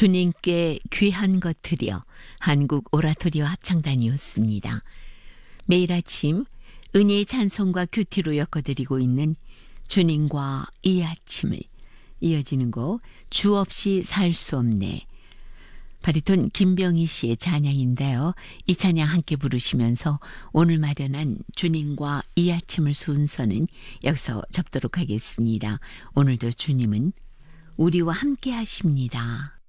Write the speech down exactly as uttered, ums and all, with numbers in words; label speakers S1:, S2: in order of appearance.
S1: 주님께 귀한 것 드려 한국 오라토리오 합창단이었습니다. 매일 아침 은혜의 찬송과 큐티로 엮어드리고 있는 주님과 이 아침을, 이어지는 곡 주 없이 살 수 없네. 바리톤 김병희 씨의 찬양인데요. 이 찬양 함께 부르시면서 오늘 마련한 주님과 이 아침을 순서는 여기서 접도록 하겠습니다. 오늘도 주님은 우리와 함께 하십니다.